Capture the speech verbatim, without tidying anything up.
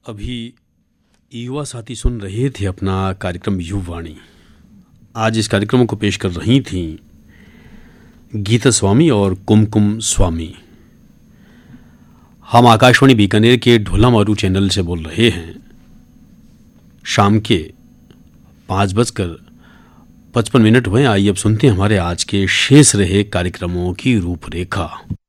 अभी युवा साथी सुन रहे थे अपना कार्यक्रम युवावाणी। आज इस कार्यक्रम को पेश कर रही थीं गीता स्वामी और कुमकुम स्वामी। हम आकाशवाणी बीकानेर के ढोला मारू चैनल से बोल रहे हैं। शाम के पाँच बजकर पचपन मिनट हुए। आइए अब सुनते हैं हमारे आज के शेष रहे कार्यक्रमों की रूपरेखा।